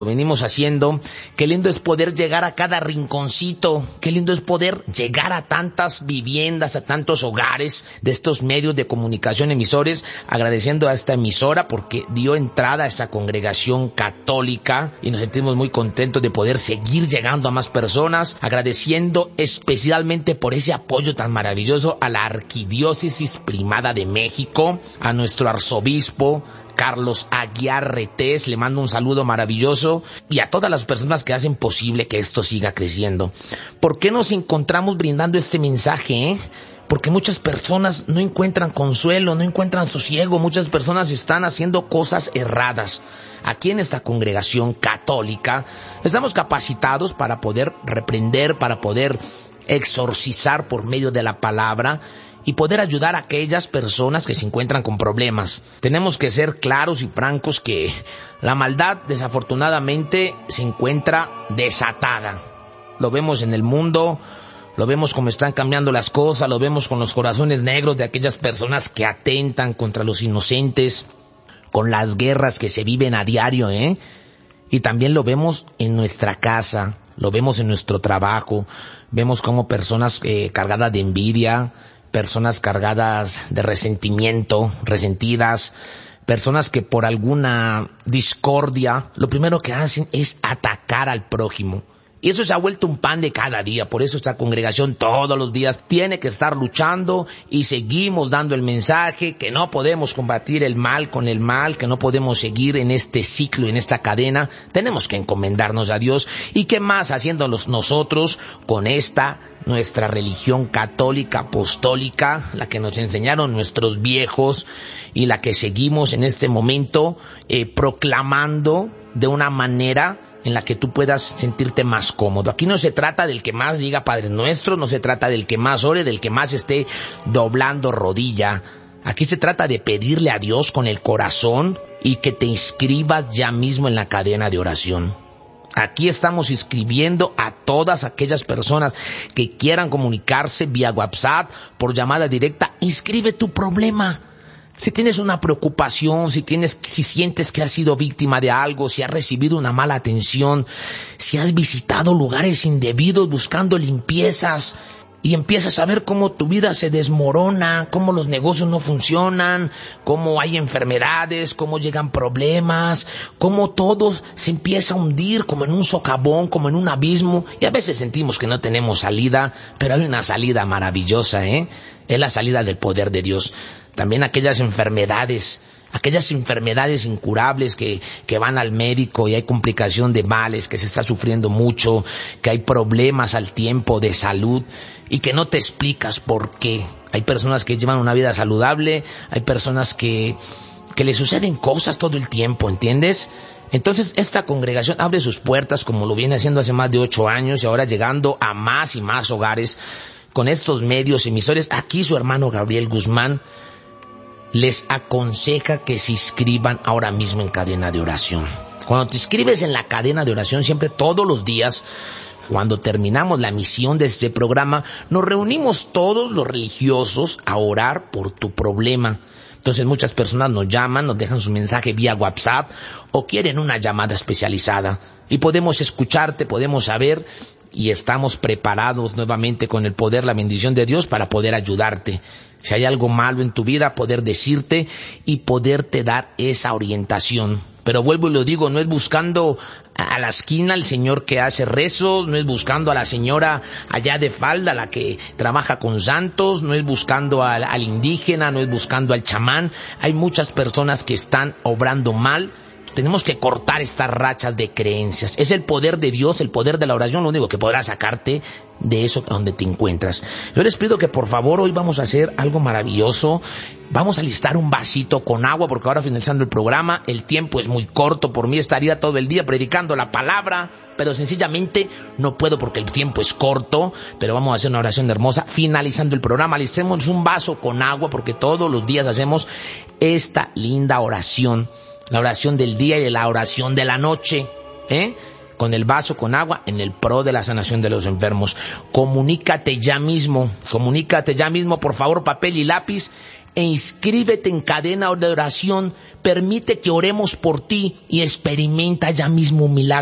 venimos haciendo. Qué lindo es poder llegar a cada rinconcito, qué lindo es poder llegar a tantas viviendas, a tantos hogares de estos medios de comunicación emisores, agradeciendo a esta emisora porque dio entrada a esta congregación católica y nos sentimos muy contentos de poder seguir llegando a más personas, agradeciendo especialmente por ese apoyo tan maravilloso a la Arquidiócesis Primada de México, a nuestro arzobispo Carlos Aguiar Retés, le mando un saludo maravilloso, y a todas las personas que hacen posible que esto siga creciendo. ¿Por qué nos encontramos brindando este mensaje, Porque muchas personas no encuentran consuelo, no encuentran sosiego, muchas personas están haciendo cosas erradas. Aquí en esta congregación católica estamos capacitados para poder reprender, para poder exorcizar por medio de la palabra y poder ayudar a aquellas personas que se encuentran con problemas. Tenemos que ser claros y francos que la maldad desafortunadamente se encuentra desatada. Lo vemos en el mundo, lo vemos como están cambiando las cosas, lo vemos con los corazones negros de aquellas personas que atentan contra los inocentes, con las guerras que se viven a diario, Y también lo vemos en nuestra casa, lo vemos en nuestro trabajo, vemos como personas cargadas de envidia, personas cargadas de resentimiento, resentidas, personas que por alguna discordia, lo primero que hacen es atacar al prójimo. Y eso se ha vuelto un pan de cada día. Por eso esta congregación todos los días tiene que estar luchando y seguimos dando el mensaje que no podemos combatir el mal con el mal, que no podemos seguir en este ciclo, en esta cadena. Tenemos que encomendarnos a Dios. ¿Y qué más haciéndolos nosotros con esta nuestra religión católica apostólica, la que nos enseñaron nuestros viejos y la que seguimos en este momento proclamando de una manera en la que tú puedas sentirte más cómodo? Aquí no se trata del que más diga Padre Nuestro, no se trata del que más ore, del que más esté doblando rodilla. Aquí se trata de pedirle a Dios con el corazón y que te inscribas ya mismo en la cadena de oración. Aquí estamos inscribiendo a todas aquellas personas que quieran comunicarse vía WhatsApp, por llamada directa. Inscribe tu problema. Si tienes una preocupación, si sientes que has sido víctima de algo, si has recibido una mala atención, si has visitado lugares indebidos buscando limpiezas y empiezas a ver cómo tu vida se desmorona, cómo los negocios no funcionan, cómo hay enfermedades, cómo llegan problemas, cómo todo se empieza a hundir como en un socavón, como en un abismo, y a veces sentimos que no tenemos salida, pero hay una salida maravillosa, Es la salida del poder de Dios. También aquellas enfermedades incurables que van al médico y hay complicación de males, que se está sufriendo mucho, que hay problemas al tiempo de salud y que no te explicas por qué. Hay personas que llevan una vida saludable, hay personas que les suceden cosas todo el tiempo, ¿entiendes? Entonces esta congregación abre sus puertas como lo viene haciendo hace más de 8 años y ahora llegando a más y más hogares con estos medios emisores. Aquí su hermano Gabriel Guzmán les aconseja que se inscriban ahora mismo en cadena de oración. Cuando te inscribes en la cadena de oración, siempre todos los días, cuando terminamos la emisión de este programa, nos reunimos todos los religiosos a orar por tu problema. Entonces muchas personas nos llaman, nos dejan su mensaje vía WhatsApp o quieren una llamada especializada y podemos escucharte, podemos saber y estamos preparados nuevamente con el poder, la bendición de Dios para poder ayudarte. Si hay algo malo en tu vida, poder decirte y poderte dar esa orientación. Pero vuelvo y lo digo, no es buscando a la esquina el señor que hace rezos, no es buscando a la señora allá de falda, la que trabaja con santos, no es buscando al indígena, no es buscando al chamán. Hay muchas personas que están obrando mal. Tenemos que cortar estas rachas de creencias. Es el poder de Dios, el poder de la oración, lo único que podrá sacarte de eso donde te encuentras. Yo les pido que por favor hoy vamos a hacer algo maravilloso. Vamos a listar un vasito con agua porque ahora finalizando el programa, el tiempo es muy corto. Por mí estaría todo el día predicando la palabra, pero sencillamente no puedo porque el tiempo es corto. Pero vamos a hacer una oración hermosa. Finalizando el programa, listemos un vaso con agua porque todos los días hacemos esta linda oración. La oración del día y la oración de la noche, con el vaso con agua en el pro de la sanación de los enfermos. Comunícate ya mismo, por favor, papel y lápiz, e inscríbete en Cadena de Oración. Permite que oremos por ti y experimenta ya mismo un milagro.